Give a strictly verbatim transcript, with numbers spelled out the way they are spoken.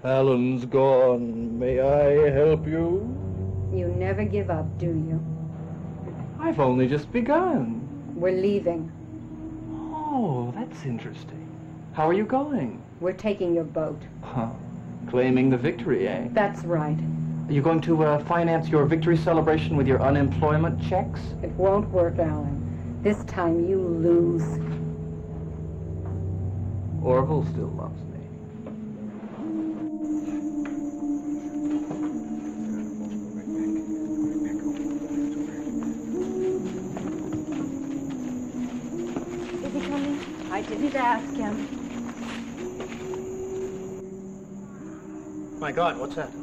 Alan's gone. May I help you? You never give up, do you? I've only just begun. We're leaving. Oh, that's interesting. How are you going? We're taking your boat. Huh. Claiming the victory, eh? That's right. Are you going to uh, finance your victory celebration with your unemployment checks? It won't work, Alan. This time you lose. Orville still loves me. Is he coming? I didn't ask him. My God, what's that?